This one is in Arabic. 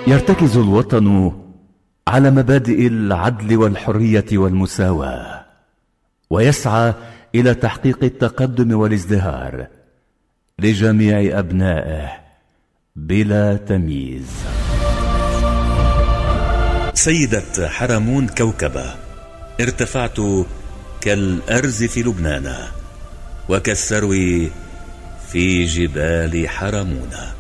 يرتكز الوطن على مبادئ العدل والحرية والمساواة، ويسعى إلى تحقيق التقدم والازدهار لجميع أبنائه بلا تمييز. سيدة حرمون كوكبة، ارتفعت كالأرز في لبنان وكالسرو في جبال حرمون.